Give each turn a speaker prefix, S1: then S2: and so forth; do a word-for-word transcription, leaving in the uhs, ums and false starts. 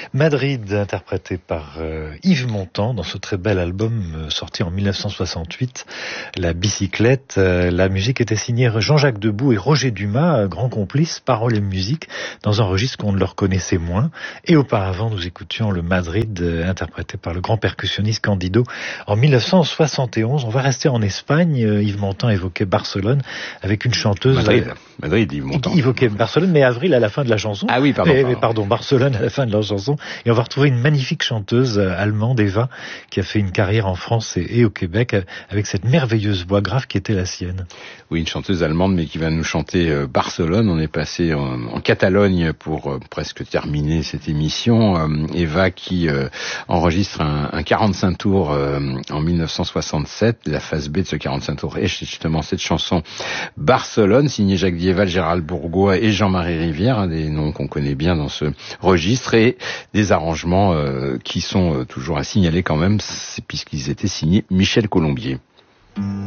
S1: Madrid, interprété par euh, Yves Montand dans ce très bel album euh, sorti en mille neuf cent soixante-huit, La Bicyclette. Euh, la musique était signée Jean-Jacques Debout et Roger Dumas, euh, grands complices, paroles et musique, dans un registre qu'on ne leur connaissait moins. Et auparavant, nous écoutions le Madrid, euh, interprété par le grand percussionniste Candido en mille neuf cent soixante et onze. On va rester en Espagne. Euh, Yves Montand évoquait Barcelone avec une chanteuse...
S2: Madrid, Madrid Yves Montand.
S1: Il évoquait Barcelone, mais Avril à la fin de la chanson.
S2: Ah oui, pardon.
S1: Mais,
S2: pardon.
S1: mais pardon, Barcelone à la fin de la chanson. Et on va retrouver une magnifique chanteuse euh, allemande, Eva, qui a fait une carrière en France et, et au Québec, euh, avec cette merveilleuse voix grave qui était la sienne.
S2: Oui, une chanteuse allemande, mais qui va nous chanter euh, Barcelone. On est passé en, en Catalogne pour euh, presque terminer cette émission. Euh, Eva qui euh, enregistre un, un quarante-cinq tours euh, en mille neuf cent soixante-sept. La phase B de ce quarante-cinq tours est justement cette chanson Barcelone, signée Jacques Dieval, Gérald Bourgois et Jean-Marie Rivière, hein, des noms qu'on connaît bien dans ce registre, et des arrangements euh, qui sont euh, toujours à signaler quand même, puisqu'ils étaient signés Michel Colombier.